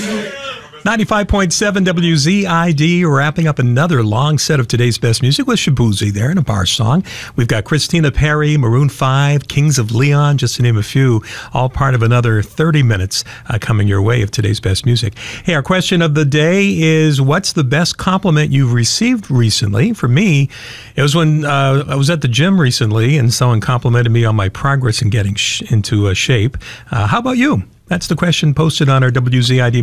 95.7 WZID, wrapping up another long set of today's best music with Shaboozey there in a bar song. We've got Christina Perri, Maroon 5, Kings of Leon, just to name a few, all part of another 30 minutes coming your way of today's best music. Hey, our question of the day is, what's the best compliment you've received recently? For me, it was when I was at the gym recently and someone complimented me on my progress in getting into shape. How about you? That's the question posted on our WZID